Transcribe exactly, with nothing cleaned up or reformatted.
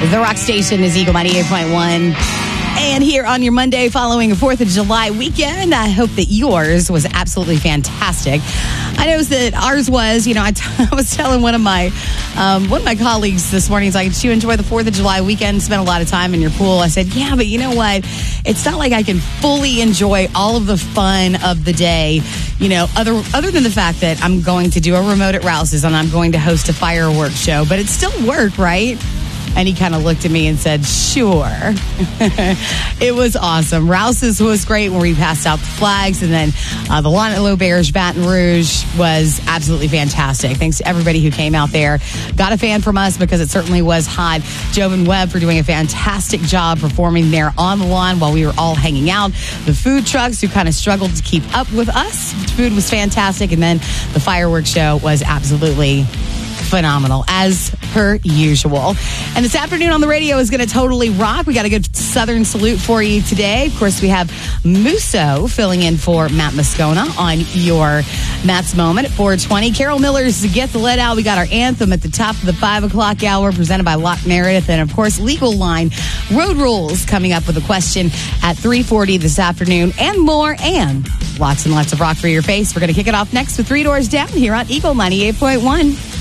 The rock station is Eagle ninety-eight point one. And here on your Monday following a fourth of July weekend, I hope that yours was absolutely fantastic. I know that ours was, you know, I, t- I was telling one of my um, one of my colleagues this morning, he's like, did you enjoy the fourth of July weekend? Spent a lot of time in your pool. I said, yeah, but you know what? It's not like I can fully enjoy all of the fun of the day, you know, other other than the fact that I'm going to do a remote at Rouse's and I'm going to host a fireworks show, but it's still work, right? And he kind of looked at me and said, sure. It was awesome. Rouse's was great when we passed out the flags. And then uh, the lawn at L'Auberge, Baton Rouge was absolutely fantastic. Thanks to everybody who came out there. Got a fan from us because it certainly was hot. Jovan Webb for doing a fantastic job performing there on the lawn while we were all hanging out. The food trucks who kind of struggled to keep up with us. The food was fantastic. And then the fireworks show was absolutely phenomenal, as per usual. And this afternoon on the radio is going to totally rock. We got a good Southern salute for you today. Of course, we have Musso filling in for Matt Moscona on your Matt's Moment at four twenty. Carol Miller's Get the Let Out. We got our anthem at the top of the five o'clock hour presented by Locke Meredith. And, of course, Legal Line Road Rules coming up with a question at three forty this afternoon and more. And lots and lots of rock for your face. We're going to kick it off next with Three Doors Down here on Eagle ninety-eight point one.